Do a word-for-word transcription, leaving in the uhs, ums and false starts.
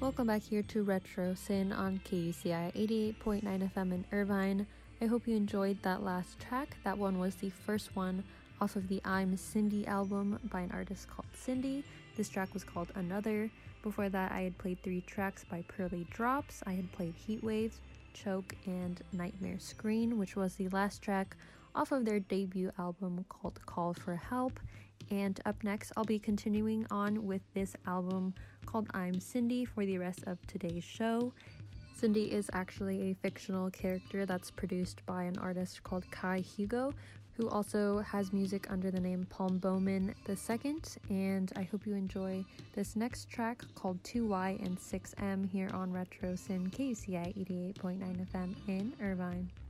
Welcome back here to Retro Sin on K U C I eighty-eight point nine F M in Irvine. I hope you enjoyed that last track. That one was the first one off of the I'm Cindy album by an artist called Cindy. This track was called Another. Before that, I had played three tracks by Pearly Drops. I had played Heat Waves, Choke, and Nightmare Screen, which was the last track off of their debut album called Call for Help. And up next, I'll be continuing on with this album called I'm Cindy for the rest of today's show. Cindy is actually a fictional character that's produced by an artist called Kai Hugo, who also has music under the name Palm Bowman the second. And I hope you enjoy this next track called two Y and six M here on Retro Sin K U C I eighty-eight point nine F M in Irvine.